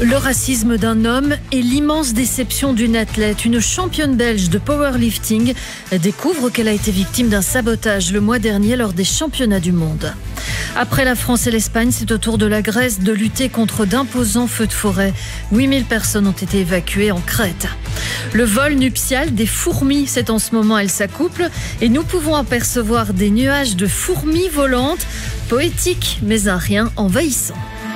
Le racisme d'un homme et l'immense déception d'une athlète. Une championne belge de powerlifting découvre qu'elle a été victime d'un sabotage le mois dernier lors des championnats du monde. Après la France et l'Espagne, c'est au tour de la Grèce de lutter contre d'imposants feux de forêt. 8000 personnes ont été évacuées en Crète. Le vol nuptial des fourmis, c'est en ce moment, elles s'accouplent et nous pouvons apercevoir des nuages de fourmis volantes. Poétique, mais un rien envahissant.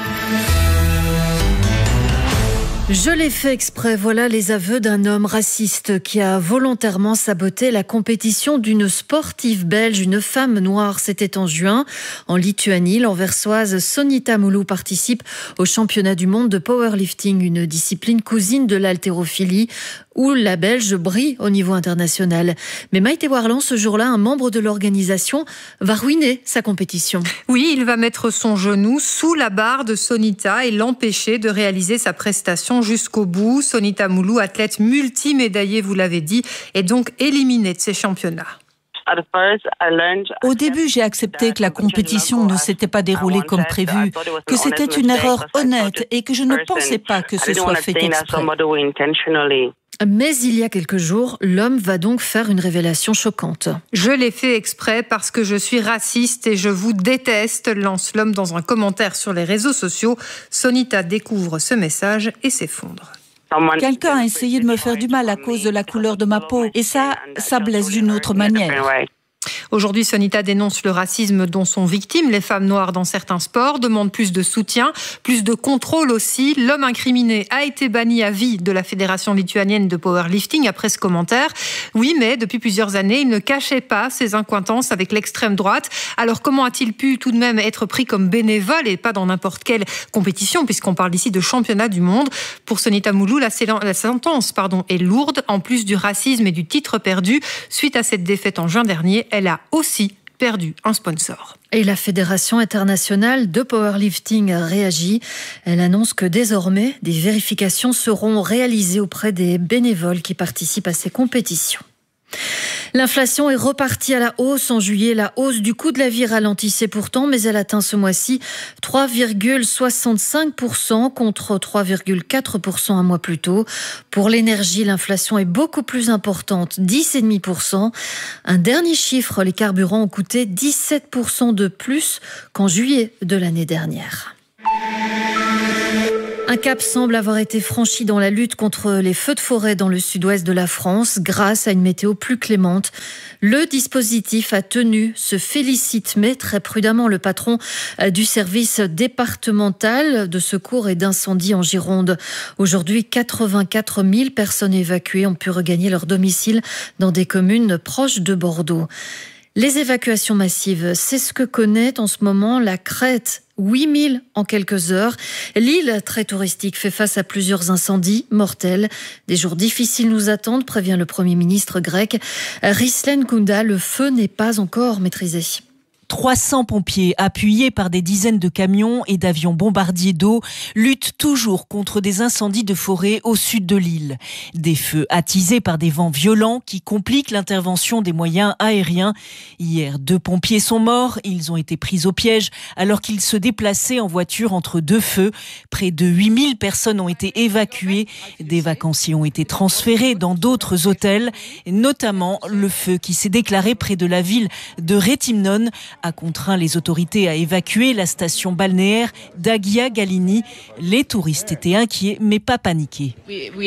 Je l'ai fait exprès, voilà les aveux d'un homme raciste qui a volontairement saboté la compétition d'une sportive belge, une femme noire. C'était en juin. En Lituanie, l'anversoise Sonita Moulou participe au championnat du monde de powerlifting, une discipline cousine de l'haltérophilie, où la Belge brille au niveau international. Mais Maïté Warlan, ce jour-là, un membre de l'organisation, va ruiner sa compétition. Oui, il va mettre son genou sous la barre de Sonita et l'empêcher de réaliser sa prestation jusqu'au bout. Sonita Moulou, athlète multimédaillée, vous l'avez dit, est donc éliminée de ces championnats. Au début, j'ai accepté que la compétition ne s'était pas déroulée comme prévu, que c'était une erreur honnête et que je ne pensais pas que ce soit fait exprès. Mais il y a quelques jours, l'homme va donc faire une révélation choquante. Je l'ai fait exprès parce que je suis raciste et je vous déteste, lance l'homme dans un commentaire sur les réseaux sociaux. Sonita découvre ce message et s'effondre. Quelqu'un a essayé de me faire du mal à cause de la couleur de ma peau et ça blesse d'une autre manière. Aujourd'hui, Sonita dénonce le racisme dont sont victimes les femmes noires dans certains sports, demande plus de soutien, plus de contrôle aussi. L'homme incriminé a été banni à vie de la Fédération lituanienne de powerlifting après ce commentaire. Oui, mais depuis plusieurs années, il ne cachait pas ses accointances avec l'extrême droite. Alors comment a-t-il pu tout de même être pris comme bénévole et pas dans n'importe quelle compétition, puisqu'on parle ici de championnat du monde? Pour Sonita Moulou, la sentence est lourde. En plus du racisme et du titre perdu, suite à cette défaite en juin dernier, elle a aussi perdu un sponsor. Et la Fédération internationale de powerlifting a réagi. Elle annonce que désormais, des vérifications seront réalisées auprès des bénévoles qui participent à ces compétitions. L'inflation est repartie à la hausse. En juillet, la hausse du coût de la vie ralentissait pourtant, mais elle atteint ce mois-ci 3,65% contre 3,4% un mois plus tôt. Pour l'énergie, l'inflation est beaucoup plus importante, 10,5%. Un dernier chiffre, les carburants ont coûté 17% de plus qu'en juillet de l'année dernière. Un cap semble avoir été franchi dans la lutte contre les feux de forêt dans le sud-ouest de la France grâce à une météo plus clémente. Le dispositif a tenu, se félicite, mais très prudemment le patron du service départemental de secours et d'incendie en Gironde. Aujourd'hui, 84 000 personnes évacuées ont pu regagner leur domicile dans des communes proches de Bordeaux. Les évacuations massives, c'est ce que connaît en ce moment la Crète. 8000 en quelques heures. L'île, très touristique, fait face à plusieurs incendies mortels. Des jours difficiles nous attendent, prévient le Premier ministre grec. Rislen Kounda, le feu n'est pas encore maîtrisé. 300 pompiers, appuyés par des dizaines de camions et d'avions bombardiers d'eau, luttent toujours contre des incendies de forêt au sud de l'île. Des feux attisés par des vents violents qui compliquent l'intervention des moyens aériens. Hier, 2 pompiers sont morts. Ils ont été pris au piège alors qu'ils se déplaçaient en voiture entre 2 feux. Près de 8000 personnes ont été évacuées. Des vacanciers ont été transférés dans d'autres hôtels, notamment le feu qui s'est déclaré près de la ville de Rétimnon a contraint les autorités à évacuer la station balnéaire d'Agia Galini. Les touristes étaient inquiets, mais pas paniqués.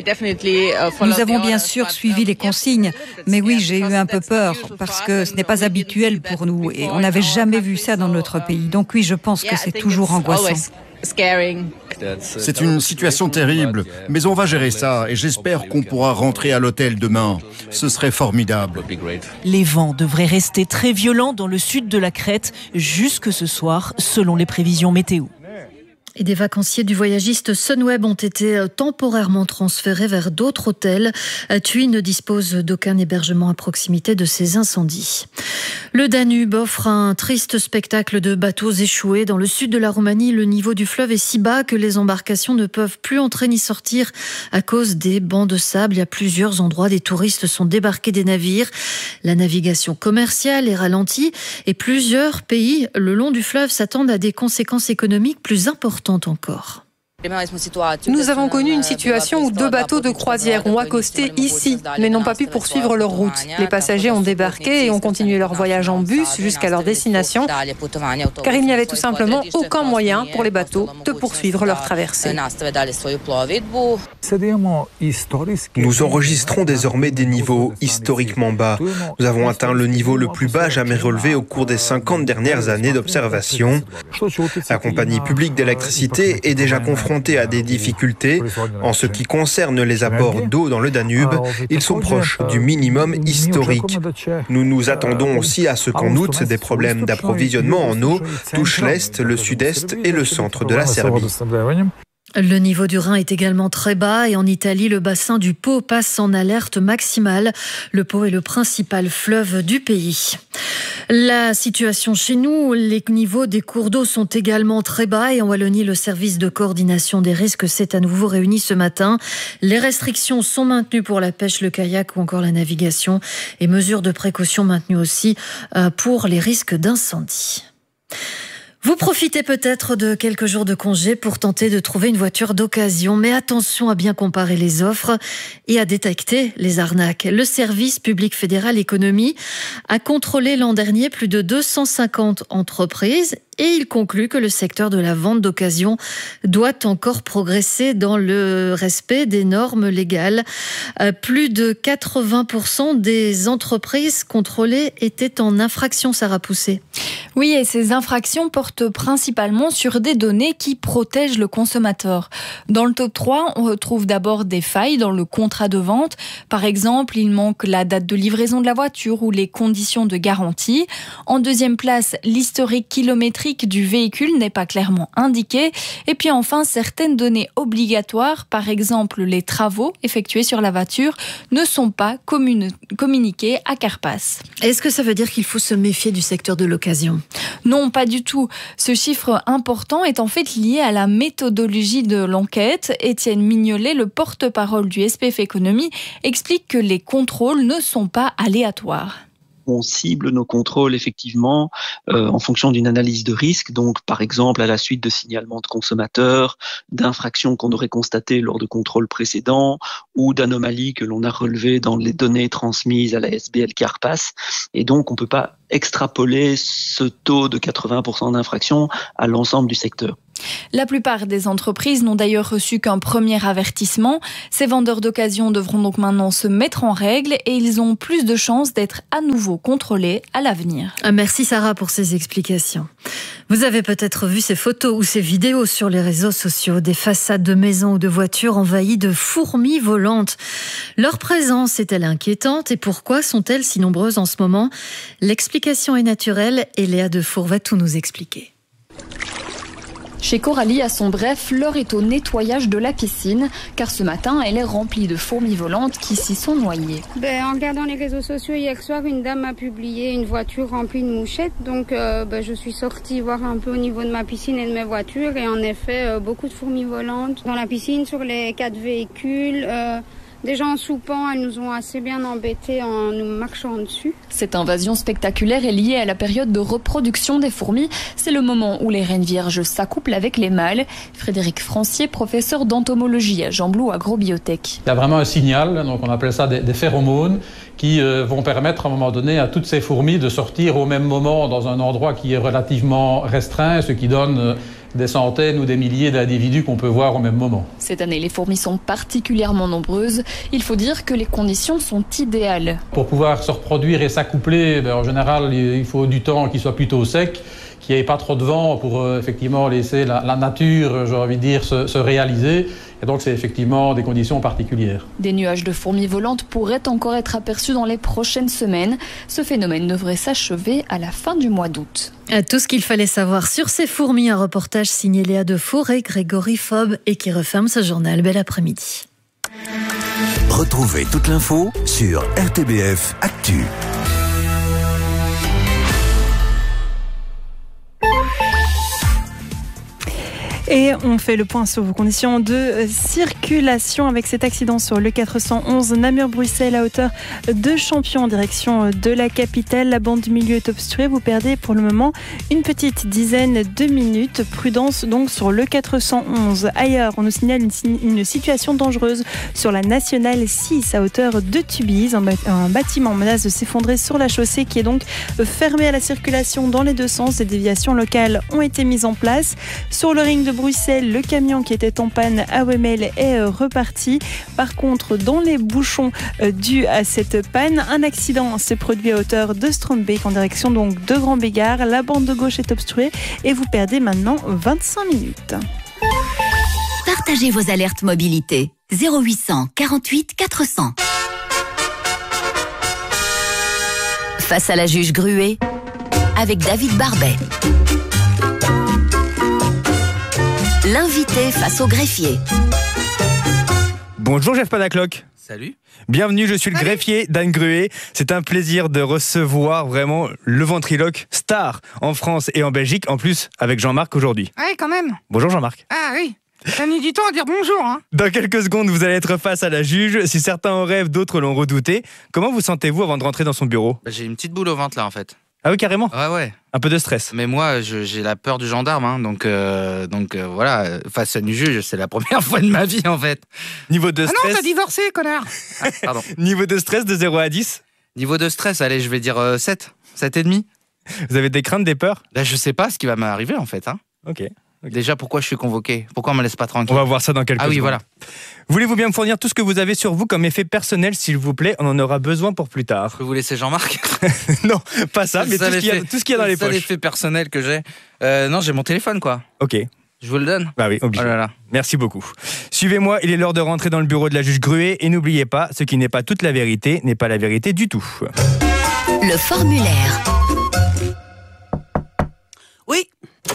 Nous avons bien sûr suivi les consignes, mais oui, j'ai eu un peu peur parce que ce n'est pas habituel pour nous et on n'avait jamais vu ça dans notre pays. Donc oui, je pense que c'est toujours angoissant. C'est une situation terrible, mais on va gérer ça et j'espère qu'on pourra rentrer à l'hôtel demain. Ce serait formidable. Les vents devraient rester très violents dans le sud de la Crète jusque ce soir, selon les prévisions météo. Et des vacanciers du voyagiste Sunweb ont été temporairement transférés vers d'autres hôtels. TUI ne dispose d'aucun hébergement à proximité de ces incendies. Le Danube offre un triste spectacle de bateaux échoués. Dans le sud de la Roumanie, le niveau du fleuve est si bas que les embarcations ne peuvent plus entrer ni sortir à cause des bancs de sable. Il y a plusieurs endroits, des touristes sont débarqués des navires. La navigation commerciale est ralentie et plusieurs pays le long du fleuve s'attendent à des conséquences économiques plus importantes encore. Nous avons connu une situation où 2 bateaux de croisière ont accosté ici, mais n'ont pas pu poursuivre leur route. Les passagers ont débarqué et ont continué leur voyage en bus jusqu'à leur destination, car il n'y avait tout simplement aucun moyen pour les bateaux de poursuivre leur traversée. Nous enregistrons désormais des niveaux historiquement bas. Nous avons atteint le niveau le plus bas jamais relevé au cours des 50 dernières années d'observation. La compagnie publique d'électricité est déjà confrontée à des difficultés. En ce qui concerne les apports d'eau dans le Danube, ils sont proches du minimum historique. Nous nous attendons aussi à ce qu'en août, des problèmes d'approvisionnement en eau touchent l'Est, le Sud-Est et le centre de la Serbie. Le niveau du Rhin est également très bas et en Italie, le bassin du Pô passe en alerte maximale. Le Pô est le principal fleuve du pays. La situation chez nous, les niveaux des cours d'eau sont également très bas et en Wallonie, le service de coordination des risques s'est à nouveau réuni ce matin. Les restrictions sont maintenues pour la pêche, le kayak ou encore la navigation et mesures de précaution maintenues aussi pour les risques d'incendie. Vous profitez peut-être de quelques jours de congé pour tenter de trouver une voiture d'occasion, mais attention à bien comparer les offres et à détecter les arnaques. Le service public fédéral économie a contrôlé l'an dernier plus de 250 entreprises et il conclut que le secteur de la vente d'occasion doit encore progresser dans le respect des normes légales. Plus de 80% des entreprises contrôlées étaient en infraction, Sarah Poussé. Oui, et ces infractions portent principalement sur des données qui protègent le consommateur. Dans le top 3, on retrouve d'abord des failles dans le contrat de vente. Par exemple, il manque la date de livraison de la voiture ou les conditions de garantie. En deuxième place, l'historique kilométrique du véhicule n'est pas clairement indiqué. Et puis enfin, certaines données obligatoires, par exemple les travaux effectués sur la voiture, ne sont pas communiquées à Carpass. Est-ce que ça veut dire qu'il faut se méfier du secteur de l'occasion ? Non, pas du tout. Ce chiffre important est en fait lié à la méthodologie de l'enquête. Étienne Mignolet, le porte-parole du SPF Économie, explique que les contrôles ne sont pas aléatoires. On cible nos contrôles effectivement en fonction d'une analyse de risque, donc par exemple à la suite de signalements de consommateurs, d'infractions qu'on aurait constatées lors de contrôles précédents ou d'anomalies que l'on a relevées dans les données transmises à la SBL Carpass. Et donc on ne peut pas extrapoler ce taux de 80% d'infractions à l'ensemble du secteur. La plupart des entreprises n'ont d'ailleurs reçu qu'un premier avertissement. Ces vendeurs d'occasion devront donc maintenant se mettre en règle et ils ont plus de chances d'être à nouveau contrôlés à l'avenir. Merci Sarah pour ces explications. Vous avez peut-être vu ces photos ou ces vidéos sur les réseaux sociaux, des façades de maisons ou de voitures envahies de fourmis volantes. Leur présence est-elle inquiétante et pourquoi sont-elles si nombreuses en ce moment ? L'explication est naturelle et Léa Defour va tout nous expliquer. Chez Coralie, à son bref, l'heure est au nettoyage de la piscine, car ce matin, elle est remplie de fourmis volantes qui s'y sont noyées. En regardant les réseaux sociaux hier soir, une dame a publié une voiture remplie de mouchettes, donc je suis sortie voir un peu au niveau de ma piscine et de mes voitures, et en effet, beaucoup de fourmis volantes dans la piscine, sur les 4 véhicules. Déjà en soupant, elles nous ont assez bien embêtés en nous marchant dessus. Cette invasion spectaculaire est liée à la période de reproduction des fourmis. C'est le moment où les reines vierges s'accouplent avec les mâles. Frédéric Francier, professeur d'entomologie à Jean-Blou Agrobiotech. Il y a vraiment un signal, donc on appelle ça des phéromones, qui vont permettre à un moment donné à toutes ces fourmis de sortir au même moment dans un endroit qui est relativement restreint, ce qui donne des centaines ou des milliers d'individus qu'on peut voir au même moment. Cette année, les fourmis sont particulièrement nombreuses. Il faut dire que les conditions sont idéales. Pour pouvoir se reproduire et s'accoupler, en général, il faut du temps qui soit plutôt sec, qu'il n'y ait pas trop de vent pour effectivement laisser la nature, j'ai envie de dire, se réaliser. Et donc, c'est effectivement des conditions particulières. Des nuages de fourmis volantes pourraient encore être aperçus dans les prochaines semaines. Ce phénomène devrait s'achever à la fin du mois d'août. Tout ce qu'il fallait savoir sur ces fourmis, un reportage signé Léa Defour et Grégory Fob et qui referme ce journal. Bel après-midi. Retrouvez toute l'info sur RTBF Actu. Et on fait le point sur vos conditions de circulation avec cet accident sur le 411 Namur-Bruxelles à hauteur de Champion en direction de la capitale. La bande du milieu est obstruée. Vous perdez pour le moment une petite dizaine de minutes. Prudence donc sur le 411. Ailleurs, on nous signale une situation dangereuse sur la nationale 6 à hauteur de Tubize. Un bâtiment menace de s'effondrer sur la chaussée qui est donc fermée à la circulation dans les deux sens. Des déviations locales ont été mises en place. Sur le ring de Bruxelles, le camion qui était en panne à Wemmel est reparti. Par contre, dans les bouchons dus à cette panne, un accident s'est produit à hauteur de Strombeek en direction donc de Grand Bégard. La bande de gauche est obstruée et vous perdez maintenant 25 minutes. Partagez vos alertes mobilité. 0800 48 400. Face à la juge Gruet, avec David Barbet. L'invité face au greffier. Bonjour Jeff Panacloc. Salut. Bienvenue, je suis le greffier d'Anne Gruet. C'est un plaisir de recevoir vraiment le ventriloque star en France et en Belgique, en plus avec Jean-Marc aujourd'hui. Ouais, quand même. Bonjour Jean-Marc. Ah oui, t'as mis du temps à dire bonjour, hein. Dans quelques secondes, vous allez être face à la juge. Si certains en rêvent, d'autres l'ont redouté. Comment vous sentez-vous avant de rentrer dans son bureau ? J'ai une petite boule au ventre là en fait. Ah oui, carrément ? Ouais. Un peu de stress. Mais moi, j'ai la peur du gendarme, hein, donc voilà, face à une juge, c'est la première fois de ma vie en fait. Niveau de stress... Ah non, t'as divorcé, connard. Pardon. Niveau de stress de 0 à 10 ? Niveau de stress, allez, je vais dire 7, 7,5. Vous avez des craintes, des peurs ? Là, je sais pas ce qui va m'arriver en fait. Hein. Ok. Déjà, pourquoi je suis convoqué ? Pourquoi on me laisse pas tranquille ? On va voir ça dans quelques secondes. Ah oui, voilà. Voulez-vous bien me fournir tout ce que vous avez sur vous comme effet personnel, s'il vous plaît ? On en aura besoin pour plus tard. Je peux vous laisser Jean-Marc ? Non, pas ça, mais tout ce qu'il y a dans les poches. C'est l'effet personnel que j'ai. Non, j'ai mon téléphone, quoi. Ok. Je vous le donne ? Bah oui, obligé. Oh là là. Merci beaucoup. Suivez-moi, il est l'heure de rentrer dans le bureau de la juge Gruet. Et n'oubliez pas, ce qui n'est pas toute la vérité n'est pas la vérité du tout. Le formulaire. Oui.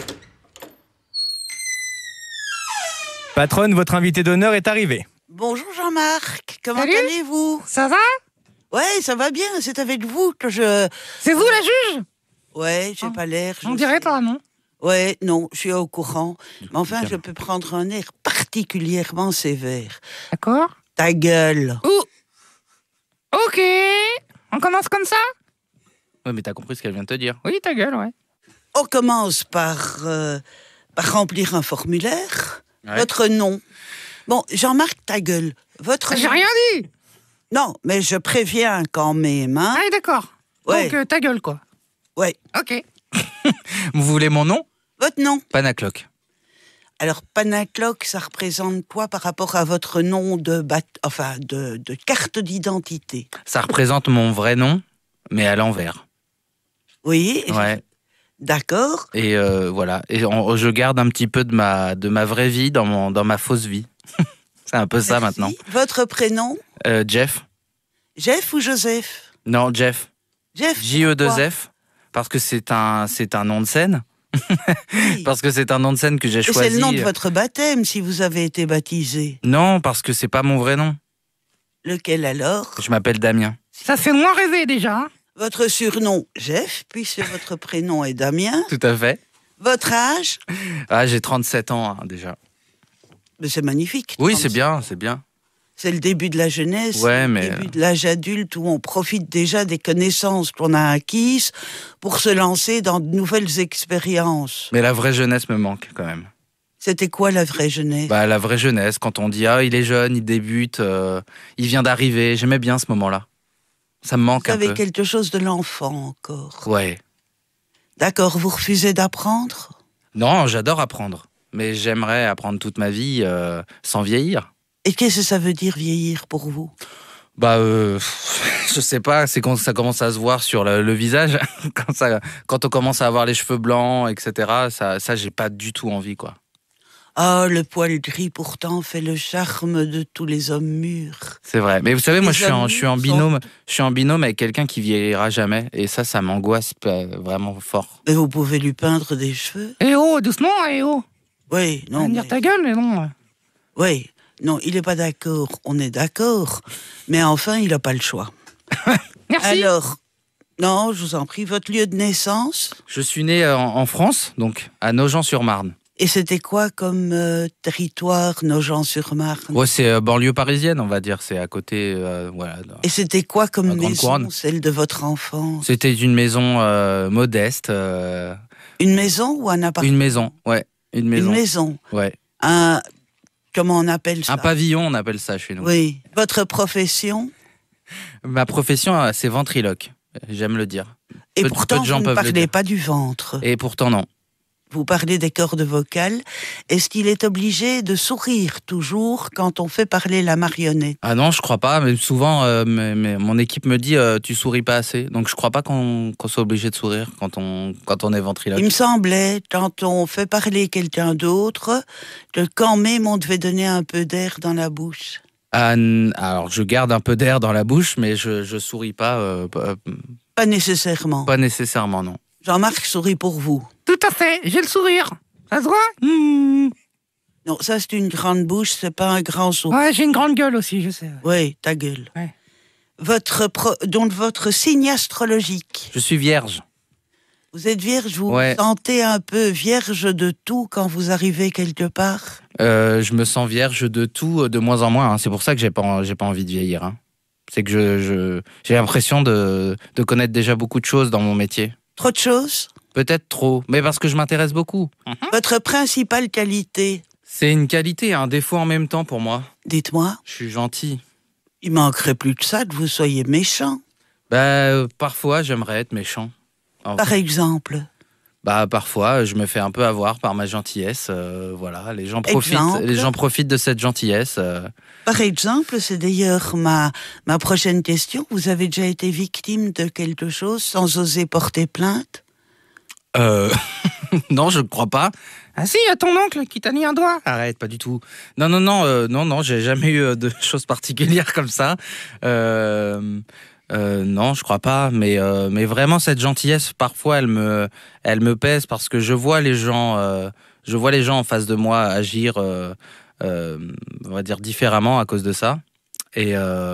Patronne, votre invité d'honneur est arrivé. Bonjour Jean-Marc, comment Salut. allez-vous ? Ça va ? Ouais, ça va bien, c'est avec vous que je... C'est vous la juge ? Ouais, j'ai pas l'air... On dirait pas, non ? Ouais, non, je suis au courant. Mais enfin, je peux prendre un air particulièrement sévère. D'accord. Ta gueule. Ouh. Ok. On commence comme ça ? Ouais, mais t'as compris ce qu'elle vient de te dire. Oui, ta gueule, ouais. On commence par remplir un formulaire. Ouais. Votre nom. Bon, Jean-Marc, ta gueule. Votre J'ai nom. rien dit. Non, mais je préviens quand même, hein. Ah, d'accord. Ouais. Donc, ta gueule, quoi. Ouais. Ok. Vous voulez mon nom ? Votre nom. Panacloc. Alors, Panacloc, ça représente quoi par rapport à votre nom de carte d'identité ? Ça représente mon vrai nom, mais à l'envers. Oui. Ouais. D'accord. Et voilà. Et je garde un petit peu de ma vraie vie dans ma fausse vie. C'est un peu ça maintenant. Votre prénom ? Jeff. Jeff ou Joseph ? Non, Jeff. Jeff. J-E-2-F. Parce que c'est un nom de scène. Oui. Parce que c'est un nom de scène que j'ai choisi. C'est le nom de votre baptême si vous avez été baptisé. Non, parce que c'est pas mon vrai nom. Lequel alors ? Je m'appelle Damien. Ça fait moins rêver déjà. Hein. Votre surnom, Jeff, puisque votre prénom est Damien. Tout à fait. Votre âge ? Ah, j'ai 37 ans déjà. Mais c'est magnifique. Oui, c'est bien, c'est bien. C'est le début de la jeunesse, ouais, mais... le début de l'âge adulte où on profite déjà des connaissances qu'on a acquises pour se lancer dans de nouvelles expériences. Mais la vraie jeunesse me manque quand même. C'était quoi la vraie jeunesse ? Bah, la vraie jeunesse, quand on dit « Ah, il est jeune, il débute, il vient d'arriver », j'aimais bien ce moment-là. Ça me manque un peu. Vous avez quelque chose de l'enfant encore. Ouais. D'accord, vous refusez d'apprendre ? Non, j'adore apprendre. Mais j'aimerais apprendre toute ma vie sans vieillir. Et qu'est-ce que ça veut dire vieillir pour vous ? Bah, je sais pas, c'est quand ça commence à se voir sur le visage. Quand on commence à avoir les cheveux blancs, etc., ça j'ai pas du tout envie, quoi. Ah, le poil gris pourtant fait le charme de tous les hommes mûrs. C'est vrai. Mais vous savez, moi, je suis en binôme avec quelqu'un qui vieillira jamais. Et ça m'angoisse vraiment fort. Mais vous pouvez lui peindre des cheveux. Eh oh, doucement, eh oh. Oui, non. Dire ta gueule, mais non. Oui, non, il n'est pas d'accord. On est d'accord. Mais enfin, il n'a pas le choix. Merci. Alors, non, je vous en prie, votre lieu de naissance ? Je suis né en France, donc à Nogent-sur-Marne. Et c'était quoi comme territoire, Nogent-sur-Marne? Ouais, c'est banlieue parisienne, on va dire. C'est à côté, voilà. Et c'était quoi comme maison, Couronne. celle de votre enfance? C'était une maison modeste. Une maison ou un appartement? Une maison, ouais. Une maison. Une maison. Ouais. Comment on appelle ça? Un pavillon, on appelle ça chez nous. Oui. Votre profession? Ma profession, c'est ventriloque. J'aime le dire. Et pourtant, vous ne parlez pas du ventre. Et pourtant, non. Vous parlez des cordes vocales. Est-ce qu'il est obligé de sourire toujours quand on fait parler la marionnette? Ah non, je crois pas. Mais souvent, mon équipe me dit tu souris pas assez. Donc je crois pas qu'on soit obligé de sourire quand on est ventriloque. Il me semblait, quand on fait parler quelqu'un d'autre, que quand même on devait donner un peu d'air dans la bouche. Alors je garde un peu d'air dans la bouche, mais je souris pas. Pas nécessairement. Pas nécessairement, non. Jean-Marc sourit pour vous. Tout à fait, j'ai le sourire. Ça se voit? Non, ça c'est une grande bouche, c'est pas un grand sourire. Ouais, j'ai une grande gueule aussi, je sais. Oui, ta gueule. Ouais. Donc votre signe astrologique. Je suis vierge. Vous êtes vierge, vous vous sentez un peu vierge de tout quand vous arrivez quelque part? Je me sens vierge de tout, de moins en moins. Hein. C'est pour ça que j'ai pas envie de vieillir. Hein. C'est que j'ai l'impression de connaître déjà beaucoup de choses dans mon métier. Trop de choses? Peut-être trop, mais parce que je m'intéresse beaucoup. Votre principale qualité? C'est une qualité et un défaut en même temps pour moi. Dites-moi. Je suis gentil. Il manquerait plus que ça que vous soyez méchant. Parfois, j'aimerais être méchant. Par exemple? Parfois, je me fais un peu avoir par ma gentillesse. Voilà, les gens profitent de cette gentillesse. Par exemple, c'est d'ailleurs ma prochaine question. Vous avez déjà été victime de quelque chose sans oser porter plainte? Non, je ne crois pas. Ah si, il y a ton oncle qui t'a mis un doigt. Arrête, pas du tout. Non, j'ai jamais eu de choses particulières comme ça. Non, je crois pas, mais vraiment cette gentillesse, parfois elle me pèse parce que je vois les gens en face de moi agir, on va dire différemment à cause de ça, et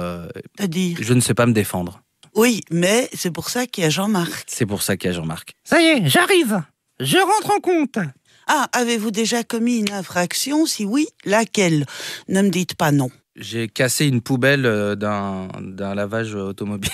je ne sais pas me défendre. Oui, mais c'est pour ça qu'il y a Jean-Marc. C'est pour ça qu'il y a Jean-Marc. Ça y est, j'arrive. Je rentre en compte. Ah, avez-vous déjà commis une infraction? Si oui, laquelle? Ne me dites pas non. J'ai cassé une poubelle d'un lavage automobile.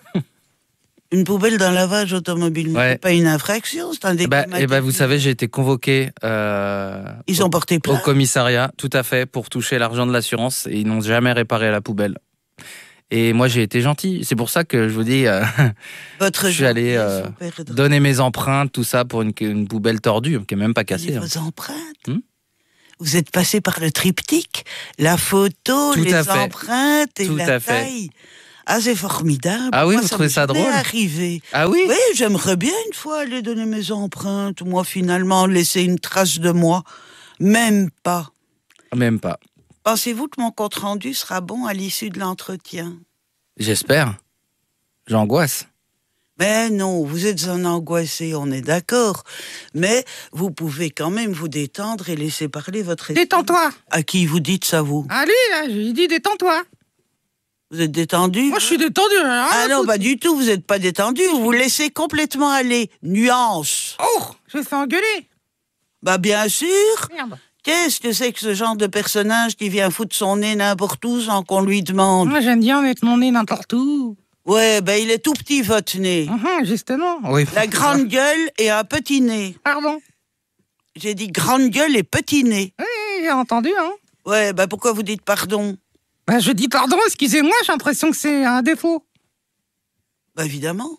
Une poubelle d'un lavage automobile, ouais. C'est pas une infraction, c'est un débat. Vous savez, j'ai été convoqué ils ont porté plainte au commissariat, tout à fait, pour toucher l'argent de l'assurance, et ils n'ont jamais réparé la poubelle. Et moi, j'ai été gentil. C'est pour ça que je vous dis, je suis allé donner mes empreintes, tout ça, pour une poubelle tordue, qui n'est même pas cassée. Vos empreintes Vous êtes passé par le triptyque, la photo, les empreintes et la taille. Ah, c'est formidable. Ah oui, vous trouvez ça drôle? Arrivé. Ah oui? Oui, j'aimerais bien une fois aller donner mes empreintes. Moi, finalement, laisser une trace de moi. Même pas. Même pas. Pensez-vous que mon compte-rendu sera bon à l'issue de l'entretien? J'espère. J'angoisse. Mais non, vous êtes un angoissé, on est d'accord. Mais vous pouvez quand même vous détendre et laisser parler votre esprit. Détends-toi. À qui vous dites ça, vous? Ah lui, là, j'ai dit détends-toi. Vous êtes détendu? Moi, je suis détendu. Hein, ah non, pas du tout, vous n'êtes pas détendu. Vous vous laissez complètement aller. Nuance. Oh, je me fais engueuler. Bah bien sûr. Merde. Qu'est-ce que c'est que ce genre de personnage qui vient foutre son nez n'importe où sans qu'on lui demande? Moi, j'aime bien mettre mon nez n'importe où. Ouais, il est tout petit, votre nez. Justement. Oui. La grande gueule et un petit nez. Pardon? J'ai dit grande gueule et petit nez. Oui, j'ai entendu, hein. Ouais, pourquoi vous dites pardon? Je dis pardon, excusez-moi, j'ai l'impression que c'est un défaut. Évidemment.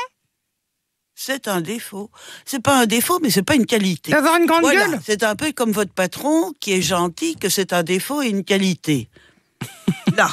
C'est un défaut. C'est pas un défaut, mais c'est pas une qualité. D'avoir une grande gueule. C'est un peu comme votre patron qui est gentil, que c'est un défaut et une qualité. Là,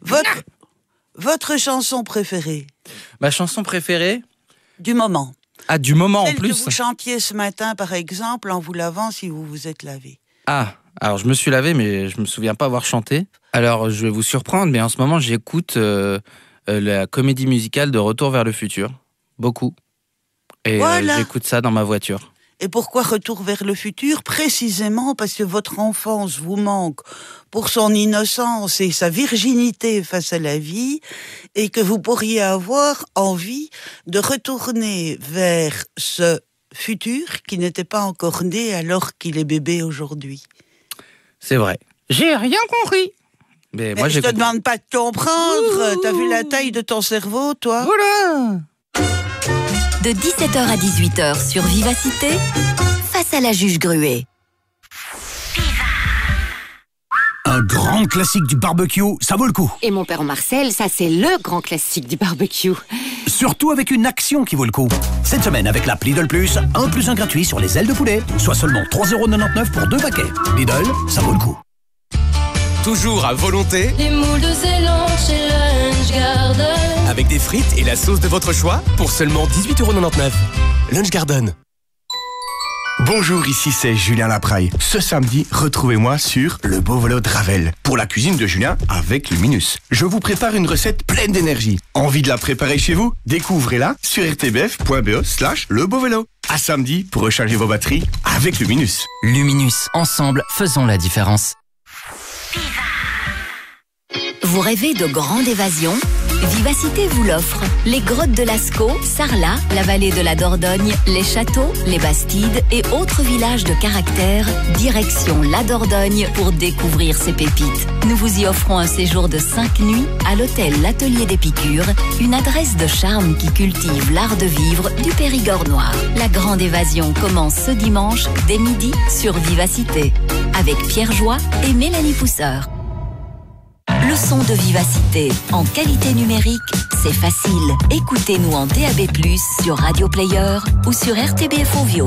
votre chanson préférée? Ma chanson préférée? Du moment. Ah, du moment en plus. Celle que vous chantiez ce matin, par exemple, en vous lavant si vous vous êtes lavé. Ah, alors je me suis lavé, mais je me souviens pas avoir chanté. Alors, je vais vous surprendre, mais en ce moment, j'écoute la comédie musicale de Retour vers le futur. Beaucoup. Et j'écoute ça dans ma voiture. Et pourquoi Retour vers le futur? Précisément parce que votre enfance vous manque pour son innocence et sa virginité face à la vie, et que vous pourriez avoir envie de retourner vers ce futur qui n'était pas encore né alors qu'il est bébé aujourd'hui. C'est vrai. J'ai rien compris. Mais moi, je te demande pas de comprendre. T'as vu la taille de ton cerveau, toi? Voilà. De 17h à 18h sur Vivacité, face à la juge Gruet. Un grand classique du barbecue, ça vaut le coup. Et mon père Marcel, ça c'est le grand classique du barbecue. Surtout avec une action qui vaut le coup. Cette semaine, avec l'app Lidl Plus, 1 + 1 gratuit sur les ailes de poulet, soit seulement 3,99 € pour 2 paquets. Lidl, ça vaut le coup. Toujours à volonté. Les moules de Zélande chez Lunch Garden. Avec des frites et la sauce de votre choix pour seulement 18,99 €. Lunch Garden. Bonjour, ici c'est Julien Lapraille. Ce samedi, retrouvez-moi sur Le Beau Vélo de Ravel pour la cuisine de Julien avec Luminus. Je vous prépare une recette pleine d'énergie. Envie de la préparer chez vous? Découvrez-la sur rtbf.be/lebeauvélo. À samedi pour recharger vos batteries avec Luminus. Luminus, ensemble, faisons la différence. Vous rêvez de grande évasion? Vivacité vous l'offre. Les grottes de Lascaux, Sarlat, la vallée de la Dordogne, les châteaux, les Bastides et autres villages de caractère. Direction la Dordogne pour découvrir ces pépites. Nous vous y offrons un séjour de 5 nuits à l'hôtel L'Atelier d'Épicure, une adresse de charme qui cultive l'art de vivre du Périgord noir. La grande évasion commence ce dimanche dès midi sur Vivacité avec Pierre Joie et Mélanie Pousseur. Le son de Vivacité en qualité numérique, c'est facile. Écoutez-nous en DAB+, sur Radio Player ou sur RTBF Ovio.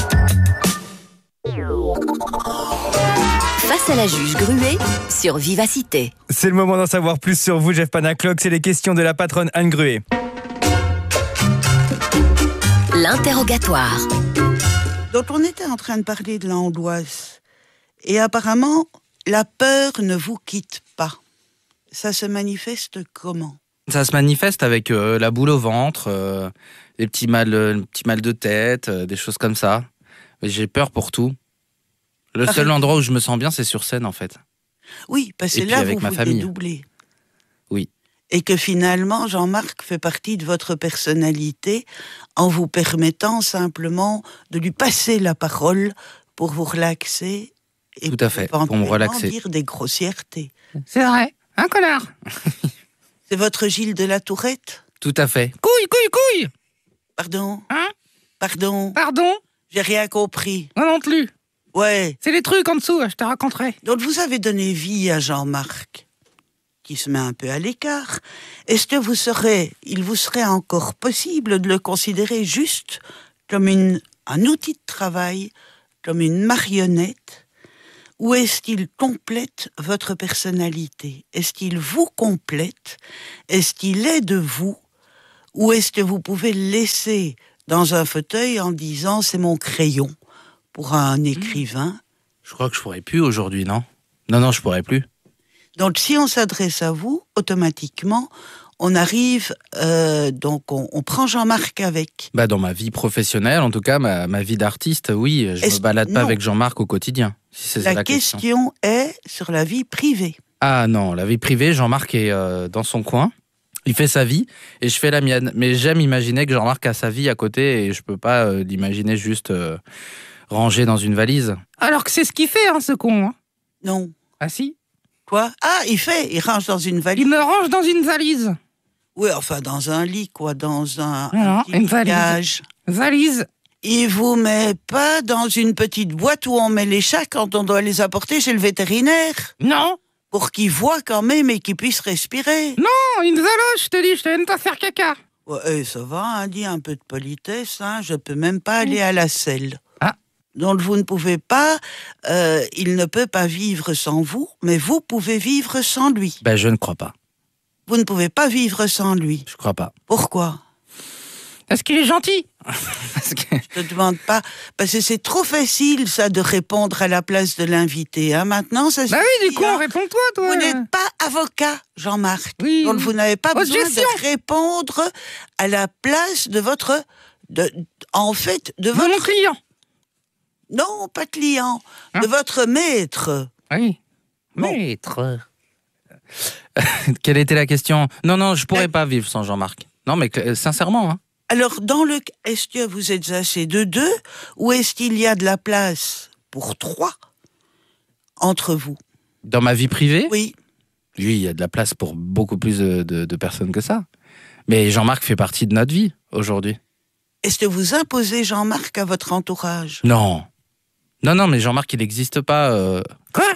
Face à la juge Gruet sur Vivacité. C'est le moment d'en savoir plus sur vous, Jeff Panaclock. C'est les questions de la patronne Anne Gruet. L'interrogatoire. Donc on était en train de parler de l'angoisse. Et apparemment, la peur ne vous quitte pas. Ça se manifeste comment? Ça se manifeste avec la boule au ventre, les petits mal de tête, des choses comme ça. Mais j'ai peur pour tout. Le seul endroit où je me sens bien, c'est sur scène, en fait. Oui, parce que là, vous vous dédoublez. Oui. Et que finalement, Jean-Marc fait partie de votre personnalité en vous permettant simplement de lui passer la parole pour vous relaxer et tout à fait, pour me relaxer. Dire des grossièretés. C'est vrai. Un connard. C'est votre Gilles de la Tourette? Tout à fait. Couille. Pardon? Hein? Pardon? J'ai rien compris. Moi non plus. Ouais. C'est les trucs en dessous, je te raconterai. Donc vous avez donné vie à Jean-Marc, qui se met un peu à l'écart. Est-ce que il vous serait encore possible de le considérer juste comme un outil de travail, comme une marionnette? Ou est-ce qu'il complète votre personnalité? Est-ce qu'il vous complète? Est-ce qu'il est de vous? Ou est-ce que vous pouvez le laisser dans un fauteuil en disant « c'est mon crayon » pour un écrivain? Je crois que je pourrais plus aujourd'hui, non? Non, je pourrais plus. Donc si on s'adresse à vous, automatiquement, on arrive, on prend Jean-Marc avec. Dans ma vie professionnelle, en tout cas, ma vie d'artiste, oui, je me balade pas avec Jean-Marc au quotidien. Si c'est la question est sur la vie privée. Ah non, la vie privée, Jean-Marc est dans son coin, il fait sa vie et je fais la mienne. Mais j'aime imaginer que Jean-Marc a sa vie à côté et je peux pas l'imaginer juste rangé dans une valise. Alors que c'est ce qu'il fait, ce con. Non. Ah si? Quoi? Ah, il range dans une valise. Il me range dans une valise. Oui, enfin dans un lit, quoi, dans un une valise. Valise. Il vous met pas dans une petite boîte où on met les chats quand on doit les apporter chez le vétérinaire? Non. Pour qu'ils voient quand même et qu'ils puissent respirer? Non, une valoche, je te dis, je te viens pas faire caca. Ouais, ça va, dis un peu de politesse, je peux même pas aller à la selle. Ah. Donc vous ne pouvez pas, il ne peut pas vivre sans vous, mais vous pouvez vivre sans lui. Je ne crois pas. Vous ne pouvez pas vivre sans lui. Je crois pas. Pourquoi? Parce qu'il est gentil. Je te demande pas, parce que c'est trop facile, ça, de répondre à la place de l'invité. Maintenant, ça suffit. Oui, du coup, réponds-toi, toi. Vous n'êtes pas avocat, Jean-Marc. Oui. Donc vous n'avez pas besoin de répondre à la place de votre... de mon client. Non, pas client. De votre maître. Oui. Bon. Maître. Quelle était la question? Non, je pourrais pas vivre sans Jean-Marc. Non, mais sincèrement, Alors, est-ce que vous êtes assez de 2 ou est-ce qu'il y a de la place pour 3 entre vous? Dans ma vie privée? Oui. Oui, il y a de la place pour beaucoup plus de personnes que ça. Mais Jean-Marc fait partie de notre vie aujourd'hui. Est-ce que vous imposez Jean-Marc à votre entourage? Non. Non, mais Jean-Marc, il n'existe pas. Quoi?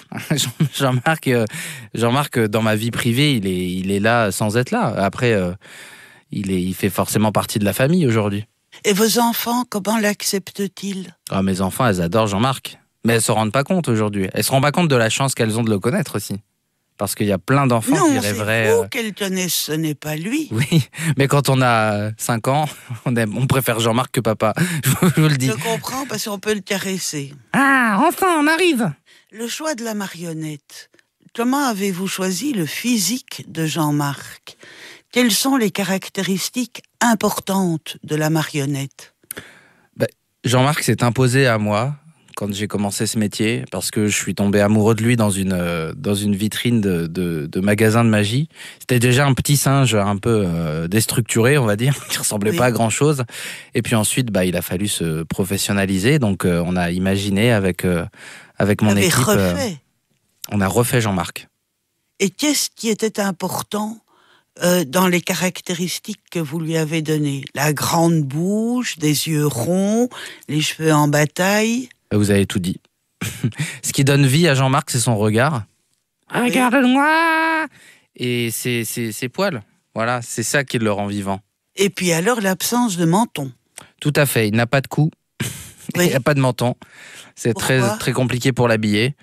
Jean-Marc, dans ma vie privée, il est là sans être là. Après, il fait forcément partie de la famille aujourd'hui. Et vos enfants, comment l'acceptent-ils? Ah, mes enfants, elles adorent Jean-Marc. Mais elles ne se rendent pas compte aujourd'hui. Elles ne se rendent pas compte de la chance qu'elles ont de le connaître aussi. Parce qu'il y a plein d'enfants qui rêveraient... Non, c'est vous qu'elles connaissent, ce n'est pas lui. Oui, mais quand on a 5 ans, on préfère Jean-Marc que papa. Je vous le dis. Je comprends parce qu'on peut le caresser. Ah, enfin, on arrive. Le choix de la marionnette. Comment avez-vous choisi le physique de Jean-Marc? Quelles sont les caractéristiques importantes de la marionnette? Jean-Marc s'est imposé à moi quand j'ai commencé ce métier, parce que je suis tombé amoureux de lui dans une vitrine de magasin de magie. C'était déjà un petit singe un peu déstructuré, on va dire, qui ressemblait pas à grand-chose. Et puis ensuite, il a fallu se professionnaliser, donc on a imaginé avec mon équipe... on a refait Jean-Marc. Et qu'est-ce qui était important dans les caractéristiques que vous lui avez données? La grande bouche, des yeux ronds, les cheveux en bataille? Vous avez tout dit. Ce qui donne vie à Jean-Marc, c'est son regard. Regarde-moi! Et ses poils. Voilà, c'est ça qui le rend vivant. Et puis alors, l'absence de menton. Tout à fait, il n'a pas de cou. Oui. Il n'y a pas de menton. C'est très compliqué pour l'habiller.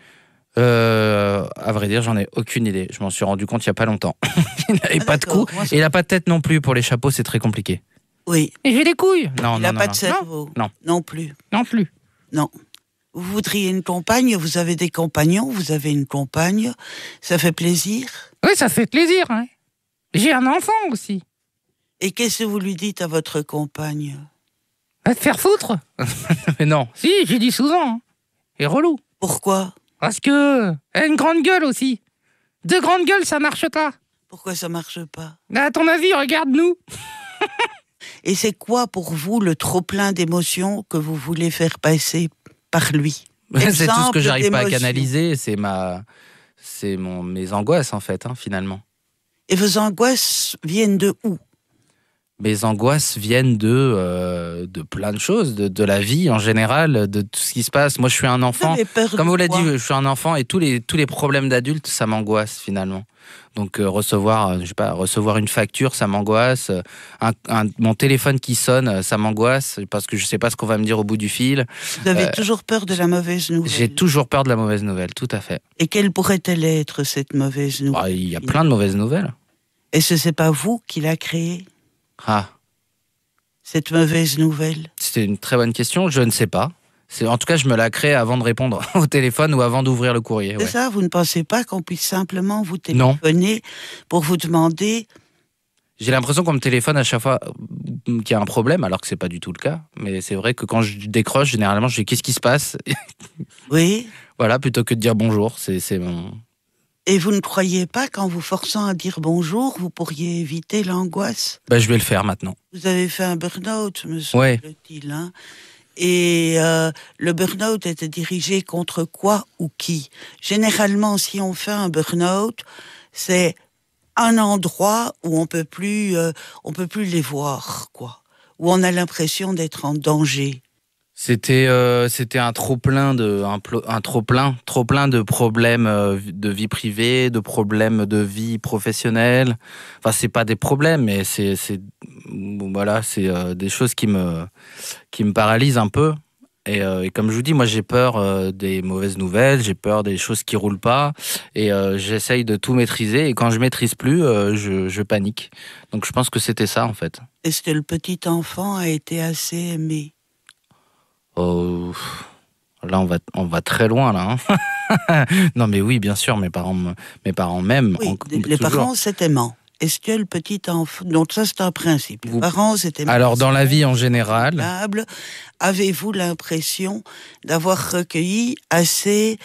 À vrai dire, j'en ai aucune idée. Je m'en suis rendu compte il n'y a pas longtemps. Il n'avait pas de cou. Et il n'a pas de tête non plus. Pour les chapeaux, c'est très compliqué. Oui. Et j'ai des couilles. Il n'a pas de cerveau. Non plus. Non plus. Non. Vous voudriez une compagne? Vous avez des compagnons? Vous avez une compagne? Ça fait plaisir? Oui, ça fait plaisir. Hein. J'ai un enfant aussi. Et qu'est-ce que vous lui dites à votre compagne? Va te faire foutre. Mais non. Si, j'ai dit souvent. Hein. Et relou. Pourquoi? Parce que elle a une grande gueule aussi. 2 grandes gueules, ça marche pas. Pourquoi ça marche pas? À ton avis, regarde-nous. Et c'est quoi pour vous le trop-plein d'émotions que vous voulez faire passer par lui? C'est tout ce que j'arrive pas à canaliser. C'est mes angoisses, en fait, finalement. Et vos angoisses viennent de où? Mes angoisses viennent de plein de choses, de la vie en général, de tout ce qui se passe. Moi, je suis un enfant. Comme vous l'avez dit, je suis un enfant et tous les problèmes d'adultes, ça m'angoisse finalement. Donc recevoir une facture, ça m'angoisse. Mon téléphone qui sonne, ça m'angoisse parce que je sais pas ce qu'on va me dire au bout du fil. Vous avez toujours peur de la mauvaise nouvelle? J'ai toujours peur de la mauvaise nouvelle, tout à fait. Et quelle pourrait-elle être cette mauvaise nouvelle? Il y a plein de mauvaises nouvelles. Et ce n'est pas vous qui l'a créée? Ah. Cette mauvaise nouvelle? C'est une très bonne question, je ne sais pas. En tout cas, je me la crée avant de répondre au téléphone ou avant d'ouvrir le courrier. C'est ça, vous ne pensez pas qu'on puisse simplement vous téléphoner pour vous demander? J'ai l'impression qu'on me téléphone à chaque fois qu'il y a un problème, alors que c'est pas du tout le cas. Mais c'est vrai que quand je décroche, généralement, je dis qu'est-ce qui se passe? Oui. Voilà, plutôt que de dire bonjour, c'est mon... Et vous ne croyez pas qu'en vous forçant à dire bonjour, vous pourriez éviter l'angoisse? Je vais le faire maintenant. Vous avez fait un burn-out, me semble-t-il. Hein? Et le burn-out était dirigé contre quoi ou qui? Généralement, si on fait un burn-out, c'est un endroit où on peut plus les voir, quoi. Où on a l'impression d'être en danger. C'était un trop plein de problèmes de vie privée, de problèmes de vie professionnelle. Enfin, c'est pas des problèmes, mais c'est des choses qui me paralysent un peu. Et comme je vous dis, moi j'ai peur des mauvaises nouvelles, j'ai peur des choses qui roulent pas, et j'essaye de tout maîtriser. Et quand je maîtrise plus, je panique. Donc je pense que c'était ça en fait. Est-ce que le petit enfant a été assez aimé? Oh, là on va très loin là. Non mais oui, bien sûr, mes parents m'aiment. Oui, les parents c'est aimant. Est-ce que le petit enfant... Donc ça c'est un principe. Les parents c'est aimant. Alors dans la vie en général... Avez-vous l'impression d'avoir recueilli assez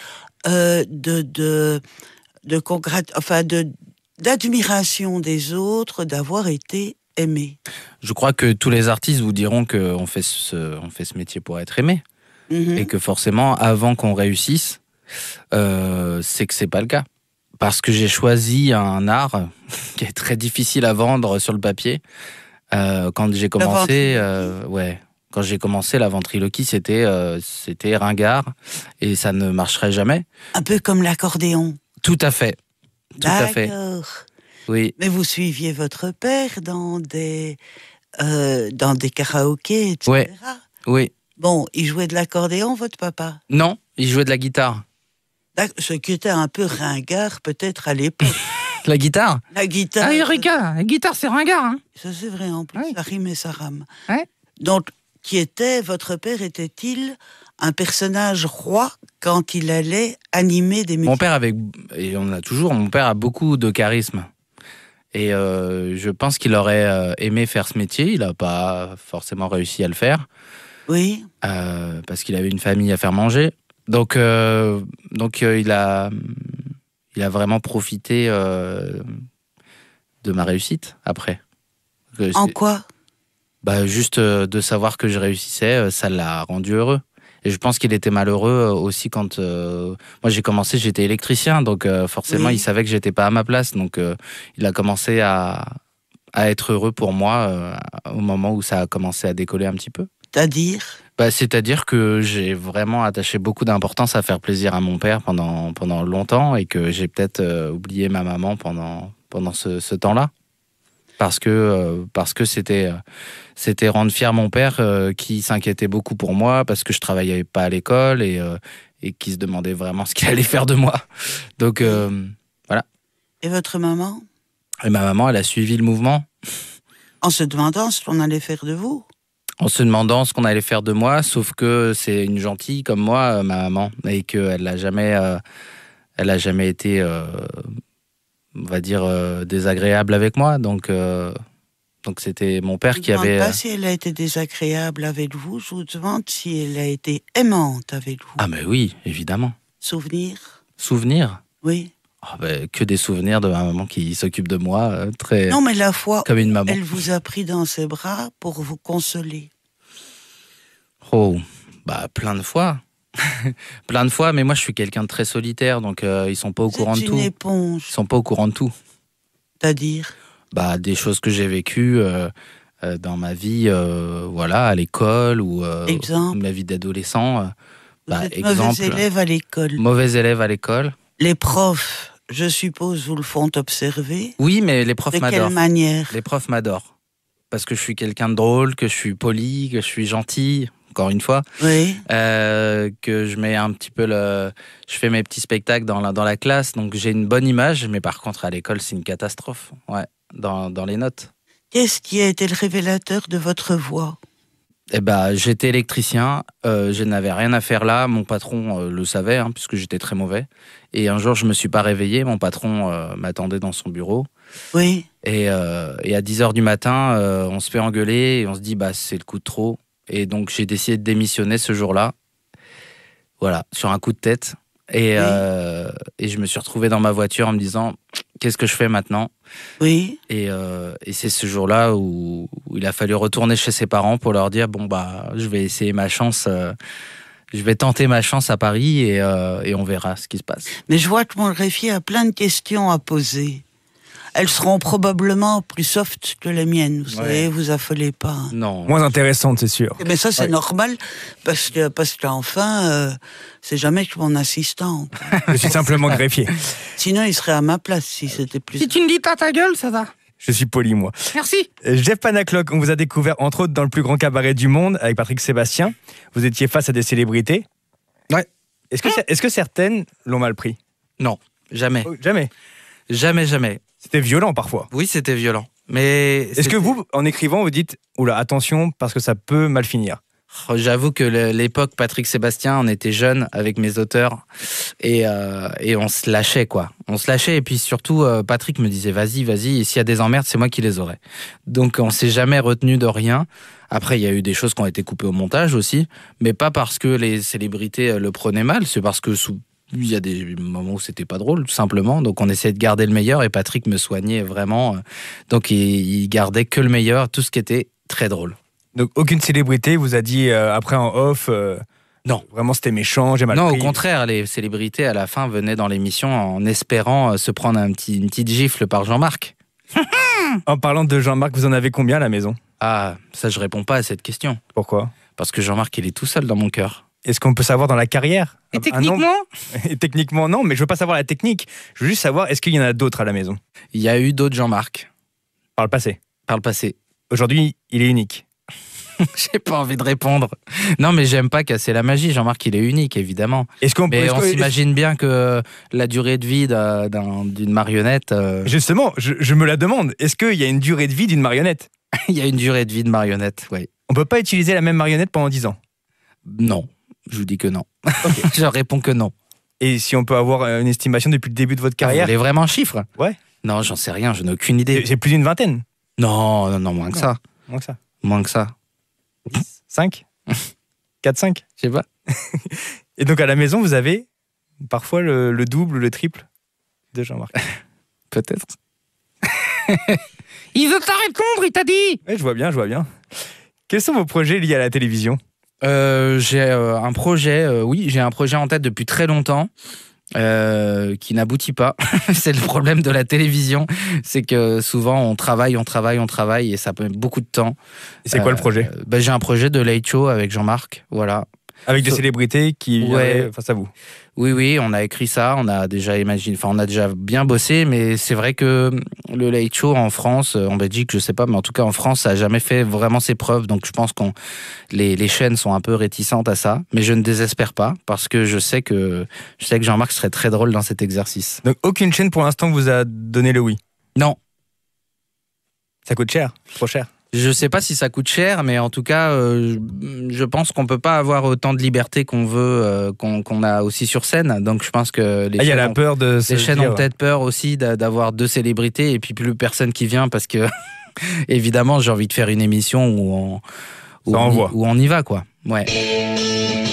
d'admiration des autres, d'avoir été aimer? Je crois que tous les artistes vous diront qu'on fait ce métier pour être aimé. Et que forcément, avant qu'on réussisse, c'est que c'est pas le cas. Parce que j'ai choisi un art qui est très difficile à vendre sur le papier. Quand j'ai commencé, quand j'ai commencé la ventriloquie, c'était ringard et ça ne marcherait jamais. Un peu comme l'accordéon. Tout à fait. Tout à fait. D'accord. Oui. Mais vous suiviez votre père dans des karaokés, etc. Oui. Bon, il jouait de l'accordéon, votre papa? Non, il jouait de la guitare. Ce qui était un peu ringard, peut-être, à l'époque. La guitare? La guitare. Ah, Erika, la guitare, c'est ringard. Hein. Ça, c'est vrai, en plus, ça rime et ça rame. Ouais. Donc, votre père était-il un personnage roi quand il allait animer des musiques? Mon père mon père a beaucoup de charisme. Et je pense qu'il aurait aimé faire ce métier. Il n'a pas forcément réussi à le faire. Oui. Parce qu'il avait une famille à faire manger. Donc il a vraiment profité de ma réussite après. En quoi? Juste de savoir que je réussissais, ça l'a rendu heureux. Et je pense qu'il était malheureux aussi quand... moi, j'ai commencé, j'étais électricien, donc forcément, il savait que j'étais pas à ma place. Donc, il a commencé à être heureux pour moi au moment où ça a commencé à décoller un petit peu. C'est-à-dire? C'est-à-dire que j'ai vraiment attaché beaucoup d'importance à faire plaisir à mon père pendant longtemps et que j'ai peut-être oublié ma maman pendant ce temps-là. Parce que c'était rendre fier mon père qui s'inquiétait beaucoup pour moi parce que je travaillais pas à l'école et qui se demandait vraiment ce qu'il allait faire de moi. Donc voilà. Et votre maman? Et ma maman, elle a suivi le mouvement. En se demandant ce qu'on allait faire de vous? En se demandant ce qu'on allait faire de moi, sauf que c'est une gentille comme moi, ma maman, et qu'elle n'a jamais été... on va dire, désagréable avec moi. Donc c'était mon père qui avait... Je ne demande pas si elle a été désagréable avec vous, je vous demande si elle a été aimante avec vous. Ah mais oui, évidemment. Souvenirs? Souvenirs? Oui. Que des souvenirs de ma maman qui s'occupe de moi, très... Non, mais la fois comme une maman. Elle vous a pris dans ses bras pour vous consoler. Oh, plein de fois. Plein de fois, mais moi je suis quelqu'un de très solitaire, donc ils sont pas au courant de tout. Une éponge. Ils sont pas au courant de tout. C'est-à-dire? Des choses que j'ai vécues dans ma vie, à l'école ou ma vie d'adolescent. Vous êtes mauvais élève à l'école. Mauvais élève à l'école. Les profs, je suppose, vous le font observer. Oui, mais les profs m'adorent. De quelle manière? Les profs m'adorent. Parce que je suis quelqu'un de drôle, que je suis poli, que je suis gentil. Encore une fois, oui. Que je mets un petit peu je fais mes petits spectacles dans la classe, donc j'ai une bonne image, mais par contre à l'école c'est une catastrophe, dans les notes. Qu'est-ce qui a été le révélateur de votre voix? J'étais électricien, je n'avais rien à faire là, mon patron le savait, puisque j'étais très mauvais, et un jour je me suis pas réveillé, mon patron m'attendait dans son bureau. Oui. Et à 10h du matin, on se fait engueuler, et on se dit c'est le coup de trop. Et donc, j'ai décidé de démissionner ce jour-là. Voilà, sur un coup de tête. Et je me suis retrouvé dans ma voiture en me disant, qu'est-ce que je fais maintenant? Oui. Et c'est ce jour-là où il a fallu retourner chez ses parents pour leur dire, je vais essayer ma chance. Je vais tenter ma chance à Paris et on verra ce qui se passe. Mais je vois que mon greffier a plein de questions à poser. Elles seront probablement plus soft que les miennes, vous savez, vous affolez pas. Non. Moins intéressantes, c'est sûr. Mais ça, c'est normal, parce qu'enfin, c'est jamais que mon assistant. Je suis simplement greffier. Sinon, il serait à ma place si c'était plus... Si tu me dis pas ta gueule, ça va. Je suis poli, moi. Merci. Jeff Panaclock, on vous a découvert, entre autres, dans le plus grand cabaret du monde, avec Patrick Sébastien. Vous étiez face à des célébrités. Ouais. Est-ce que certaines l'ont mal pris? Non, jamais. Oh, jamais? Jamais. C'était violent parfois. Oui, c'était violent. Mais est-ce que vous, en écrivant, vous dites « Oula, attention, parce que ça peut mal finir ». J'avoue que l'époque Patrick Sébastien, on était jeunes avec mes auteurs et on se lâchait, quoi. On se lâchait et puis surtout, Patrick me disait « Vas-y, et s'il y a des emmerdes, c'est moi qui les aurai ». Donc on s'est jamais retenu de rien. Après, il y a eu des choses qui ont été coupées au montage aussi, mais pas parce que les célébrités le prenaient mal, c'est parce que Il y a des moments où c'était pas drôle, tout simplement. Donc on essayait de garder le meilleur et Patrick me soignait vraiment. Donc il gardait que le meilleur, tout ce qui était très drôle. Donc aucune célébrité vous a dit après en off non, vraiment c'était méchant, j'ai mal pris. Non, au contraire, les célébrités à la fin venaient dans l'émission en espérant se prendre une petite gifle par Jean-Marc. En parlant de Jean-Marc, vous en avez combien à la maison? Ah, ça je réponds pas à cette question. Pourquoi? Parce que Jean-Marc, il est tout seul dans mon cœur. Est-ce qu'on peut savoir dans la carrière? Et techniquement? Et techniquement, non, mais je veux pas savoir la technique. Je veux juste savoir, est-ce qu'il y en a d'autres à la maison? Il y a eu d'autres Jean-Marc. Par le passé? Par le passé. Aujourd'hui, il est unique. J'ai pas envie de répondre. Non, mais j'aime pas casser la magie. Jean-Marc, il est unique, évidemment. Mais on s'imagine bien que la durée de vie d'une marionnette... Justement, je me la demande. Est-ce qu'il y a une durée de vie d'une marionnette? Il y a une durée de vie de marionnette, oui. On peut pas utiliser la même marionnette pendant 10 ans? Non, je vous dis que non. Okay. Je réponds que non. Et si on peut avoir une estimation depuis le début de votre carrière? Vous voulez vraiment un chiffre? Ouais. Non, j'en sais rien, je n'ai aucune idée. C'est plus d'une vingtaine? Non, moins que ça. Moins que ça? Moins que ça. 5? 4-5? Je sais pas. Et donc à la maison, vous avez parfois le double, le triple de Jean-Marc? Peut-être. Il veut pas répondre, il t'a dit. Oui, je vois bien. Quels sont vos projets liés à la télévision? J'ai un projet en tête depuis très longtemps. Qui n'aboutit pas. C'est le problème de la télévision, c'est que souvent on travaille et ça peut mettre beaucoup de temps. Et c'est quoi le projet? J'ai un projet de late show avec Jean-Marc, voilà. Avec des célébrités qui viendraient face à vous? Oui, on a écrit ça, on a déjà bien bossé, mais c'est vrai que le late show en France, en Belgique, je sais pas, mais en tout cas en France, ça a jamais fait vraiment ses preuves, donc je pense que les chaînes sont un peu réticentes à ça, mais je ne désespère pas, parce que je sais que Jean-Marc serait très drôle dans cet exercice. Donc aucune chaîne pour l'instant vous a donné le oui? Non. Ça coûte cher? Trop cher? Je sais pas si ça coûte cher, mais en tout cas, je pense qu'on peut pas avoir autant de liberté qu'on veut, qu'on a aussi sur scène. Donc je pense que les chaînes ont peut-être peur aussi d'avoir deux célébrités et puis plus personne qui vient parce que évidemment j'ai envie de faire une émission où on y va quoi. Ouais.